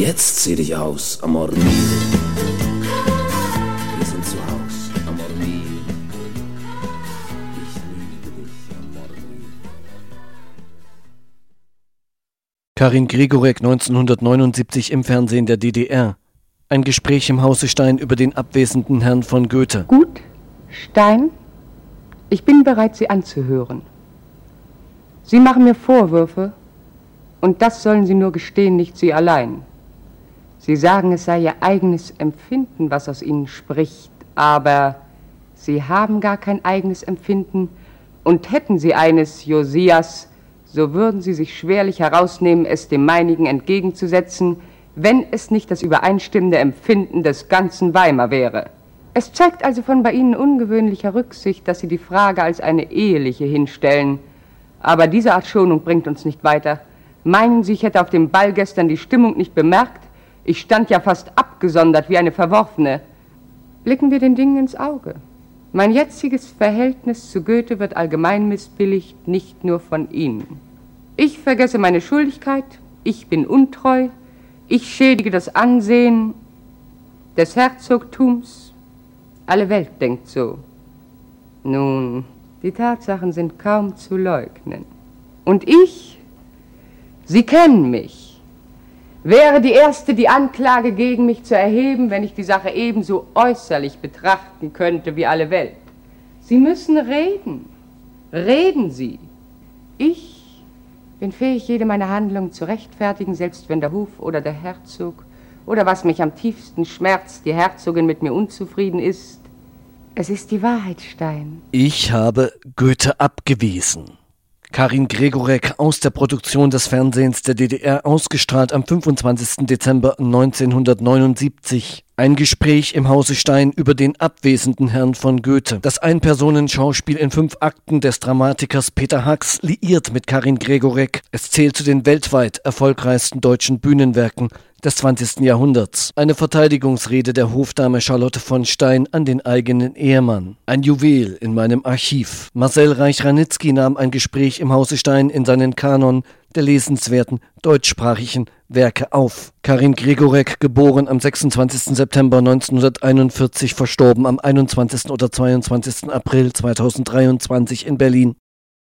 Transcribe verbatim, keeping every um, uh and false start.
Jetzt zieh dich aus, Amor mio. Wir sind zu Haus, Amor mio. Ich liebe dich, Amor mio. Karin Gregorek neunzehnhundertneunundsiebzig im Fernsehen der D D R. Ein Gespräch im Hause Stein über den abwesenden Herrn von Goethe. Gut, Stein, ich bin bereit, Sie anzuhören. Sie machen mir Vorwürfe, und das sollen Sie nur gestehen, nicht Sie allein. Sie sagen, es sei Ihr eigenes Empfinden, was aus Ihnen spricht, aber Sie haben gar kein eigenes Empfinden, und hätten Sie eines, Josias, so würden Sie sich schwerlich herausnehmen, es dem meinigen entgegenzusetzen, wenn es nicht das übereinstimmende Empfinden des ganzen Weimar wäre. Es zeigt also von bei Ihnen ungewöhnlicher Rücksicht, dass Sie die Frage als eine eheliche hinstellen. Aber diese Art Schonung bringt uns nicht weiter. Meinen Sie, ich hätte auf dem Ball gestern die Stimmung nicht bemerkt? Ich stand ja fast abgesondert wie eine Verworfene. Blicken wir den Dingen ins Auge. Mein jetziges Verhältnis zu Goethe wird allgemein missbilligt, nicht nur von Ihnen. Ich vergesse meine Schuldigkeit, ich bin untreu, ich schädige das Ansehen des Herzogtums. Alle Welt denkt so. Nun, die Tatsachen sind kaum zu leugnen. Und ich, Sie kennen mich, wäre die Erste, die Anklage gegen mich zu erheben, wenn ich die Sache ebenso äußerlich betrachten könnte wie alle Welt. Sie müssen reden. Reden Sie. Ich bin fähig, jede meiner Handlungen zu rechtfertigen, selbst wenn der Hof oder der Herzog oder was mich am tiefsten schmerzt, die Herzogin mit mir unzufrieden ist. Es ist die Wahrheit, Stein. Ich habe Goethe abgewiesen. Karin Gregorek aus der Produktion des Fernsehens der D D R, ausgestrahlt am fünfundzwanzigsten Dezember neunzehnhundertneunundsiebzig. Ein Gespräch im Hause Stein über den abwesenden Herrn von Goethe. Das Ein-Personen-Schauspiel in fünf Akten des Dramatikers Peter Hacks, liiert mit Karin Gregorek. Es zählt zu den weltweit erfolgreichsten deutschen Bühnenwerken des zwanzigsten Jahrhunderts. Eine Verteidigungsrede der Hofdame Charlotte von Stein an den eigenen Ehemann. Ein Juwel in meinem Archiv. Marcel Reich-Ranitzky nahm ein Gespräch im Hause Stein in seinen Kanon der lesenswerten deutschsprachigen Werke auf. Karin Gregorek, geboren am sechsundzwanzigsten September neunzehnhunderteinundvierzig, verstorben am einundzwanzigsten oder zweiundzwanzigsten April zweitausenddreiundzwanzig in Berlin.